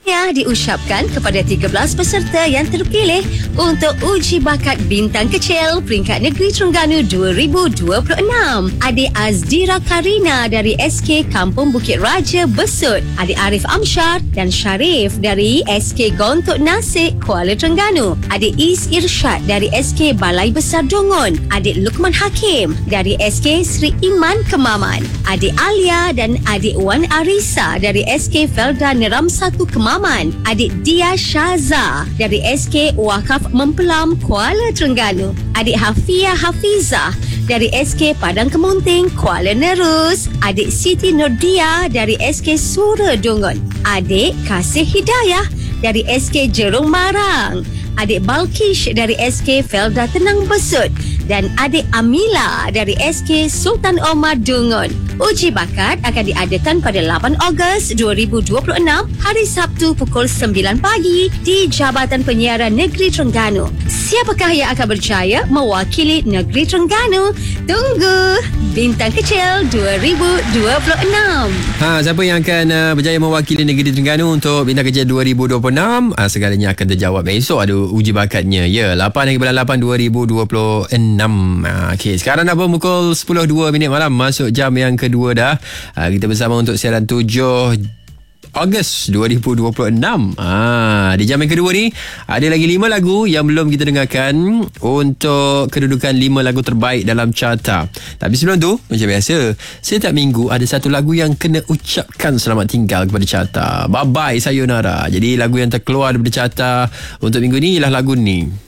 diucapkan kepada 13 peserta yang terpilih untuk uji bakat bintang kecil peringkat negeri Terengganu 2026. Adik Azdira Karina dari SK Kampung Bukit Raja Besut, adik Arif Amsyar dan Syarif dari SK Gontok Nasik Kuala Terengganu, adik Is Irsyad dari SK Balai Besar Dongon, adik Lukman Hakim dari SK Sri Iman Kemaman, adik Alia dan adik Wan Arisa dari SK Felda Neram 1 Kemaman, adik Dia Syaza dari SK Wakaf Mempelam Kuala Terengganu, adik Hafia Hafizah dari SK Padang Kemunting Kuala Nerus, adik Siti Nordia dari SK Sura Dongon, adik Kasih Hidayah dari SK Jerung Marang, adik Balkish dari SK Felda Tenang Besut dan adik Amila dari SK Sultan Omar Dungun. Uji bakat akan diadakan pada 8 Ogos 2026 hari Sabtu pukul 9 pagi di Jabatan Penyiaran Negeri Terengganu. Siapakah yang akan berjaya mewakili Negeri Terengganu? Tunggu Bintang Kecil 2026. Siapa yang akan berjaya mewakili Negeri Terengganu untuk Bintang Kecil 2026? Segalanya akan terjawab esok, ada uji bakatnya. Ya, 8 hari bulan 8 2026. Okey, sekarang dah pukul 10.02 malam, masuk jam yang kedua dah. Kita bersama untuk siaran 7 Ogos 2026. Di jam yang kedua ni ada lagi 5 lagu yang belum kita dengarkan untuk kedudukan 5 lagu terbaik dalam carta. Tapi sebelum tu, macam biasa, setiap minggu ada satu lagu yang kena ucapkan selamat tinggal kepada carta. Bye bye sayonara. Jadi lagu yang terkeluar daripada carta untuk minggu ni ialah lagu ni.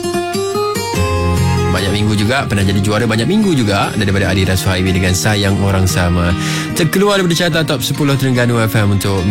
Banyak minggu juga, pernah jadi juara banyak minggu juga, daripada Adira Suhaimi dengan Sayang Orang Sama. Terkeluar daripada carta top 10 Terengganu FM untuk